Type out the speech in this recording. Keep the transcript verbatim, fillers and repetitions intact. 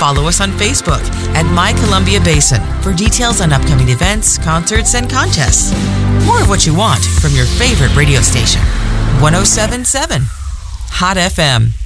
follow us on Facebook at My Columbia Basin for details on upcoming events, concerts, and contests. More of what you want from your favorite radio station. one oh seven point seven Hot F M.